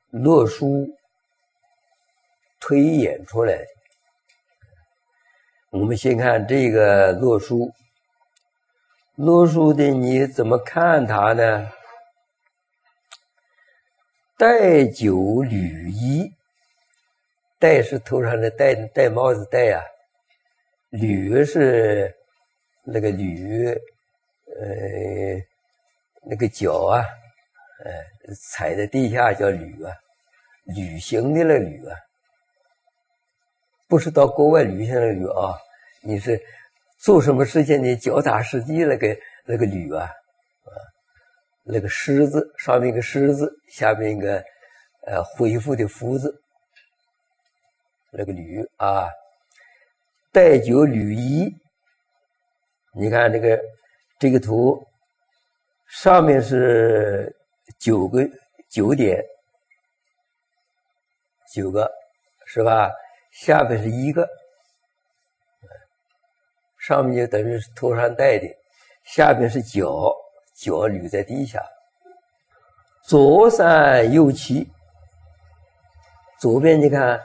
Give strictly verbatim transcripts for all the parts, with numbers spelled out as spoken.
洛书推演出来的。我们先看这个洛书，洛书的你怎么看它呢？戴酒履衣，戴是头上的戴戴帽子戴啊，履是那个履，呃，那个脚啊，呃，踩在地下叫履啊，旅行的那履啊，不是到国外旅行的履啊，你是做什么事情你脚踏实地那个那个履啊，啊，那个狮字上面一个狮字，下面一个呃恢复的复字，那个履啊，戴酒履衣。你看这个这个图，上面是九个九点，九个是吧？下面是一个，上面就等于是头上戴的，下面是脚，脚履在地下。左三右七，左边你看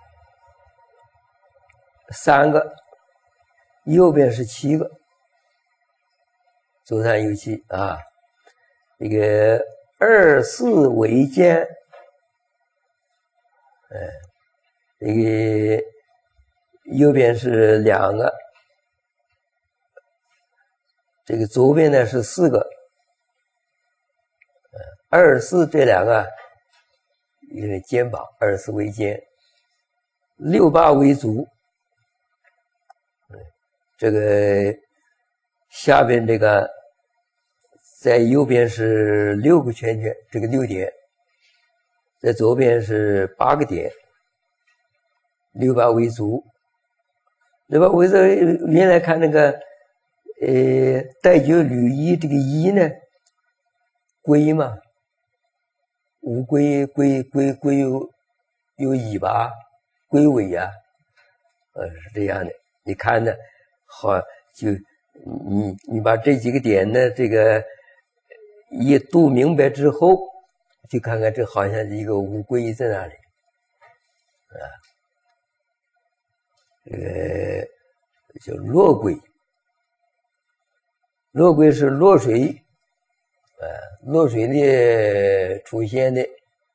三个，右边是七个。左三右七啊，这个二四为肩，哎，这个右边是两个，这个左边呢是四个，二四这两个有点肩膀，二四为肩，六八为足，这个下边这个在右边是六个圈圈，这个六点，在左边是八个点，六八为足。六八为足，原来看那个呃戴酒履衣，这个衣呢，龟嘛，乌龟龟龟龟有有尾巴，龟尾呀、啊，呃是这样的。你看呢，好就。你你把这几个点呢，这个一读明白之后，就看看这好像一个乌龟在那里，啊，这个叫落龟，落龟是落水，啊，落水的出现的，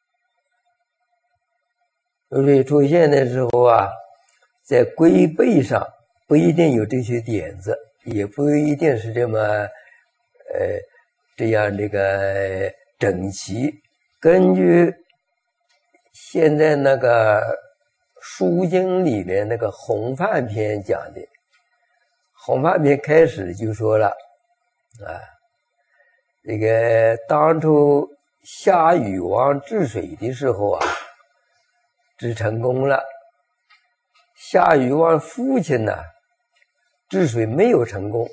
落水出现的时候啊，在龟背上不一定有这些点子。也不一定是这么，呃，这样这个整齐。根据现在那个书经里面那个洪范篇讲的，洪范篇开始就说了，啊，这个当初夏禹王治水的时候啊，治成功了。夏禹王父亲呢？治水没有成功，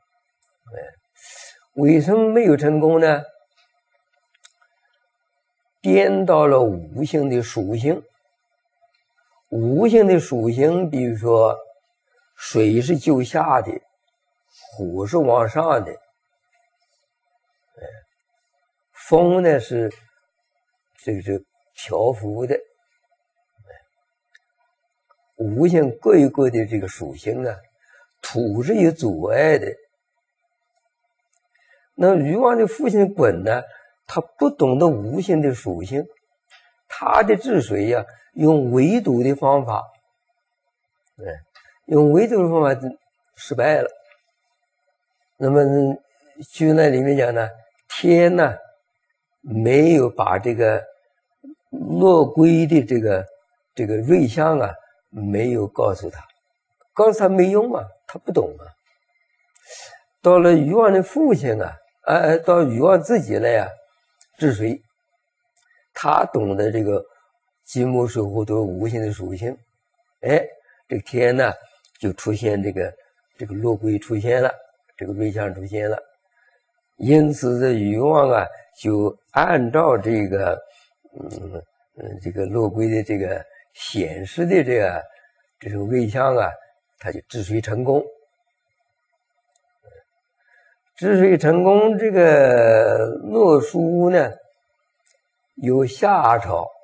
为什么没有成功呢？颠倒了五行的属性。五行的属性，比如说水是就下的，火是往上的，风呢是这个是漂浮的，五行各有各的这个属性啊。土是有阻碍的，那禹王的父亲鲧呢，他不懂得五行的属性，他的治水呀、啊，用围堵的方法，嗯，用围堵的方法失败了。那么就那里面讲呢，天呢没有把这个落龟的这个这个瑞象啊，没有告诉他。告诉他没用啊，他不懂啊。到了禹王的父亲啊，呃，到禹王自己来啊，治水，他懂得这个金木水火土五行的属性，哎，这个天呢就出现这个这个落龟出现了，这个瑞象出现了，因此这禹王啊就按照这个嗯嗯这个落龟的这个显示的这个这种瑞象啊。他就治水成功，治水成功。这个洛书呢，由夏朝